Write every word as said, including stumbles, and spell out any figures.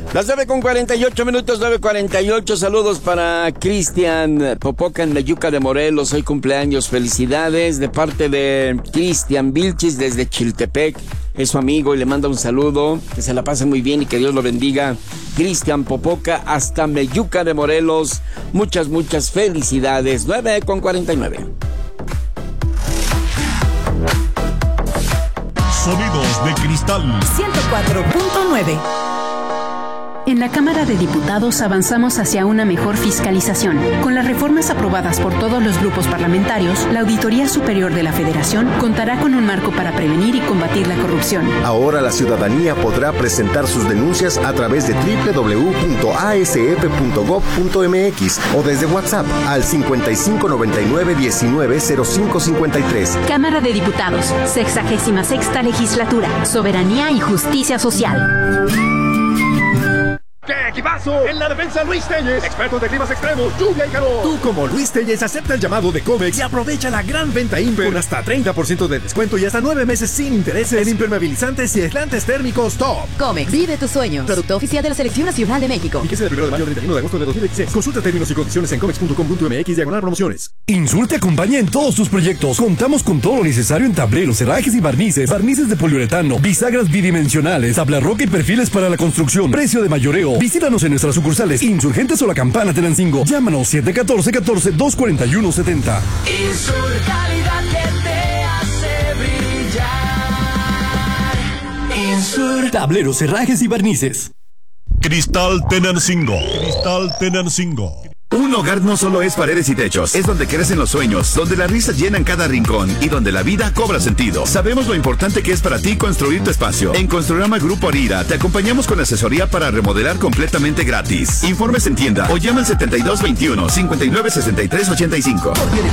Las nueve con cuarenta y ocho minutos, nueve cuarenta y ocho. Saludos para Cristian Popoca en Meyuca de Morelos. Hoy cumpleaños, felicidades de parte de Cristian Vilchis desde Chiltepec. Es su amigo y le manda un saludo. Que se la pase muy bien y que Dios lo bendiga. Cristian Popoca hasta Meyuca de Morelos. Muchas, muchas felicidades. nueve con cuarenta y nueve. Sonidos de cristal. ciento cuatro punto nueve. En la Cámara de Diputados avanzamos hacia una mejor fiscalización. Con las reformas aprobadas por todos los grupos parlamentarios, la Auditoría Superior de la Federación contará con un marco para prevenir y combatir la corrupción. Ahora la ciudadanía podrá presentar sus denuncias a través de doble u doble u doble u punto a s f punto gob punto m x o desde WhatsApp al cincuenta y cinco noventa y nueve diecinueve cero cinco cincuenta y tres. Cámara de Diputados, sexagésima sexta legislatura, soberanía y justicia social. ¡Qué equipazo! En la defensa, Luis Telles, expertos de climas extremos, lluvia y calor. Tú, como Luis Telles, acepta el llamado de Comex y aprovecha la gran venta Imper con hasta treinta por ciento de descuento y hasta nueve meses sin intereses en impermeabilizantes y aislantes térmicos top. Comex, vive tus sueños. Producto oficial de la Selección Nacional de México. Fíjese del primero de mayo al treinta y uno de agosto de dos mil dieciséis. Consulta términos y condiciones en comex punto com punto m x diagonal promociones. Insul te acompaña en todos tus proyectos. Contamos con todo lo necesario en tableros, cerrajes y barnices, barnices de poliuretano, bisagras bidimensionales, tabla roca y perfiles para la construcción. Precio de mayoreo. Visítanos en nuestras sucursales Insurgentes o La Campana Tenancingo. Llámanos siete uno cuatro, catorce, dos cuatro uno, setenta. Insur, calidad que te hace brillar. Insur. Tableros, cerrajes y barnices. Cristal Tenancingo. Cristal Tenancingo. Un hogar no solo es paredes y techos, es donde crecen los sueños, donde las risas llenan cada rincón y donde la vida cobra sentido. Sabemos lo importante que es para ti construir tu espacio. En Construrama Grupo Arira te acompañamos con asesoría para remodelar completamente gratis. Informes en tienda o llama al setenta y dos veintiuno, cincuenta y nueve sesenta y tres ochenta y cinco.